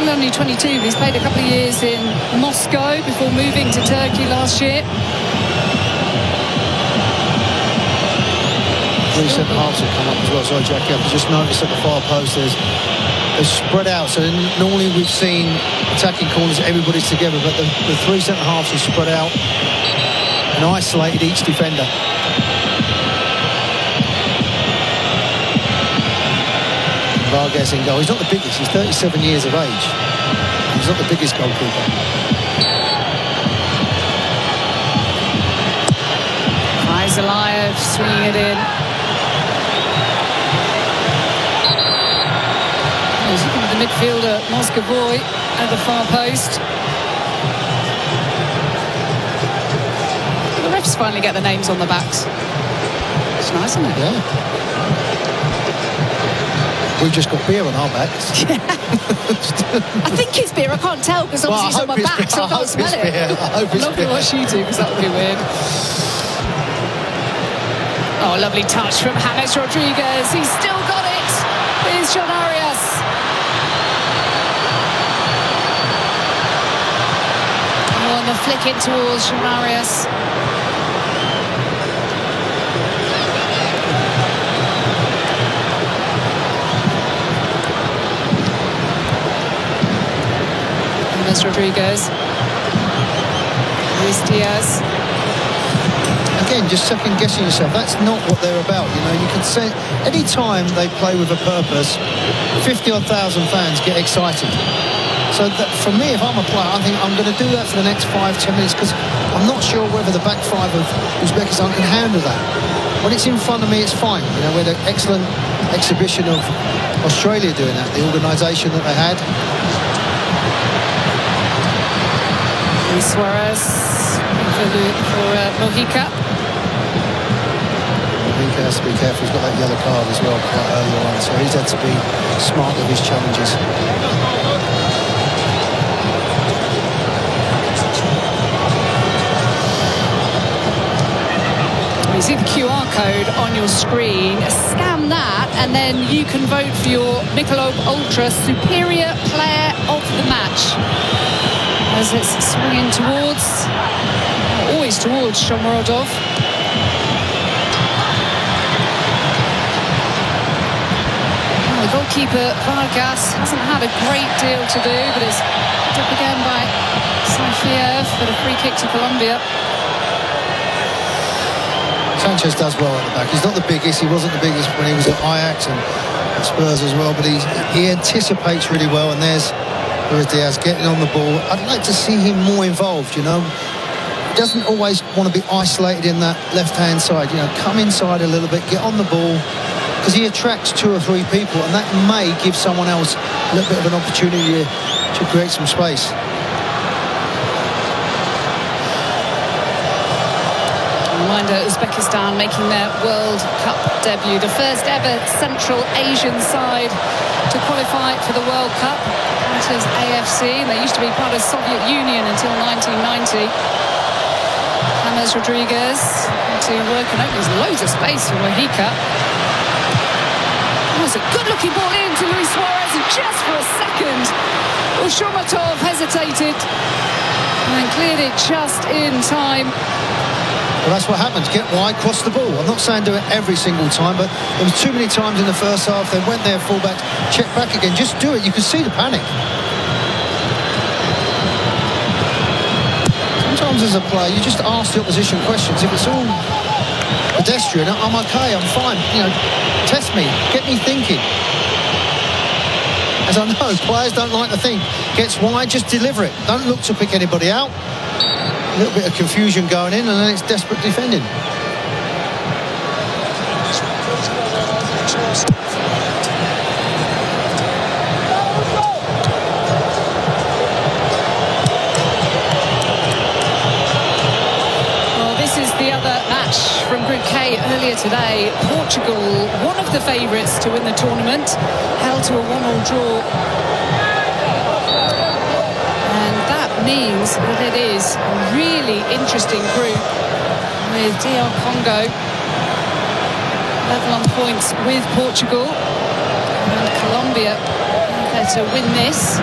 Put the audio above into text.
Still only 22. He's played a couple of years in Moscow before moving to Turkey last year. Three centre halves have come up as well. Sorry, Jackie, I've just noticed at the far post they're spread out. So normally we've seen attacking corners, everybody's together, but the three centre halves are spread out and isolated each defender. Vargas in goal. He's not the biggest. He's 37 years of age. He's not the biggest goalkeeper. Rizalayev swinging it in. The midfielder Moscovoy at the far post. The refs finally get the names on the backs. It's nice, isn't it? Yeah. We've just got beer on our backs. I think it's beer. I can't tell because obviously it's on my back, so I can't smell it. I'm not going to watch you two because that would be weird. Oh, lovely touch from James Rodriguez. He's still got it. Here's John Arias. Oh, and the flick it towards John Arias. Rodriguez, Luis Diaz. Again, just second guessing yourself. That's not what they're about. You know, you can say any time they play with a purpose, 50,000 fans get excited. So that, for me, if I'm a player, I think I'm going to do that for the next 5-10 minutes because I'm not sure whether the back five of Uzbekistan can handle that. When it's in front of me, it's fine. You know, with an excellent exhibition of Australia doing that, the organisation that they had. Luis Suarez for Mojica. Mojica has to be careful. He's got that yellow card as well quite early on, so he's had to be smart with his challenges. You see the QR code on your screen. Scan that, and then you can vote for your Michelob Ultra Superior Player of the Match. As it's swinging towards, always towards Shomurodov. Well, the goalkeeper Vargas hasn't had a great deal to do, but it's picked up again by Saifiev for the free kick to Colombia. Sanchez does well at the back. He's not the biggest. He wasn't the biggest when he was at Ajax and at Spurs as well, but he anticipates really well, and there's Diaz getting on the ball. I'd like to see him more involved, you know. He doesn't always want to be isolated in that left-hand side, you know. Come inside a little bit, get on the ball, because he attracts 2 or 3 people, and that may give someone else a little bit of an opportunity to create some space. Reminder, Uzbekistan making their World Cup debut, the first ever Central Asian side to qualify for the World Cup. That is AFC. They used to be part of Soviet Union until 1990. James Rodriguez to work and open. There's loads of space for Mojica. That was a good-looking ball in to Luis Suarez, and just for a second, Shomurodov hesitated and cleared it just in time. Well, that's what happens. Get wide, cross the ball. I'm not saying do it every single time, but there was too many times in the first half. They went there, full-back, check back again. Just do it. You can see the panic. Sometimes as a player, you just ask the opposition questions. If it's all pedestrian, I'm okay, I'm fine. You know, test me, get me thinking. As I know, players don't like to think. Gets wide, just deliver it. Don't look to pick anybody out. A little bit of confusion going in, and then it's desperate defending. Well, this is the other match from Group K earlier today. Portugal, one of the favourites to win the tournament, held to a 1-1 draw. Means that it is a really interesting group with DR Congo level on points with Portugal, and Colombia there to win this.